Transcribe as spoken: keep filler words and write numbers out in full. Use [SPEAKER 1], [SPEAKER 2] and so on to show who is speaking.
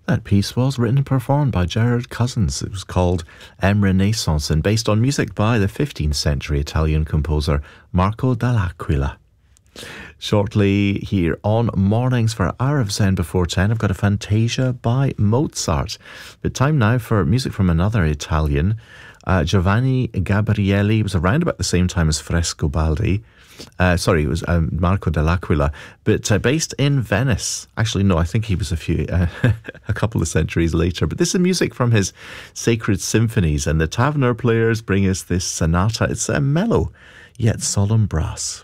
[SPEAKER 1] That piece was written and performed by Gerard Cousins. It was called M Renaissance and based on music by the fifteenth century Italian composer Marco dell'Aquila. Shortly here on Mornings for Hour of Zen before ten, I've got a Fantasia by Mozart. But time now for music from another Italian. Uh, Giovanni Gabrieli was around about the same time as Frescobaldi. Uh, sorry, it was um, Marco dell'Aquila, but uh, based in Venice. Actually, no, I think he was a few, uh, a couple of centuries later. But this is music from his Sacred Symphonies, and the Tavener Players bring us this sonata. It's a mellow yet solemn brass.